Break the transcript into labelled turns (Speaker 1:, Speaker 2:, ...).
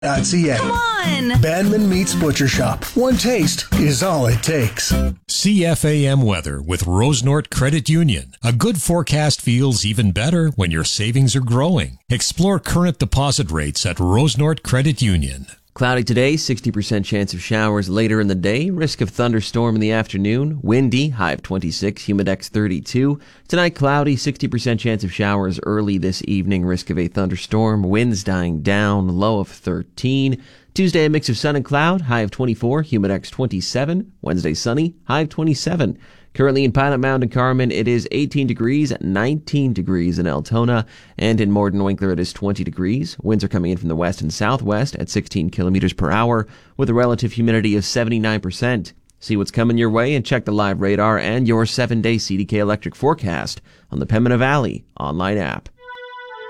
Speaker 1: CFAM.ca.
Speaker 2: Come on!
Speaker 1: Bandman Meats Butcher Shop. One taste is all it takes.
Speaker 3: CFAM weather with Rosenort Credit Union. A good forecast feels even better when your savings are growing. Explore current deposit rates at Rosenort Credit Union.
Speaker 4: Cloudy today, 60% chance of showers later in the day, risk of thunderstorm in the afternoon, windy, high of 26, humidex 32. Tonight, cloudy, 60% chance of showers early this evening, risk of a thunderstorm, winds dying down, low of 13. Tuesday, a mix of sun and cloud, high of 24, humidex 27. Wednesday, sunny, high of 27. Currently in Pilot Mound and Carmen, it is 18 degrees, 19 degrees in Altona, and in Morden Winkler, it is 20 degrees. Winds are coming in from the west and southwest at 16 kilometers per hour with a relative humidity of 79%. See what's coming your way and check the live radar and your 7-day CDK electric forecast on the Pembina Valley online app.